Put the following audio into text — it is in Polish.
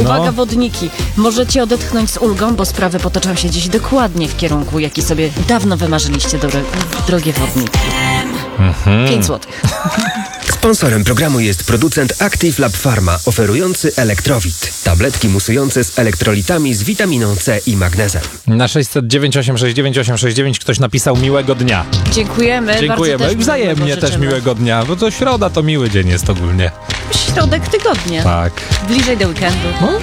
Uwaga, wodniki. Możecie odetchnąć z ulgą, bo sprawy potoczą się dziś dokładnie w kierunku, jaki sobie dawno wymarzyliście, drogie wodniki. 5 złotych. Sponsorem programu jest producent Active Lab Pharma, oferujący Elektrowit. Tabletki musujące z elektrolitami z witaminą C i magnezem. Na 609 869 869 ktoś napisał miłego dnia. Dziękujemy. Dziękujemy. Bardzo Wzajemnie też życzymy. miłego dnia, bo to środa to miły dzień jest ogólnie. Środek tygodnia. Tak. Bliżej do weekendu.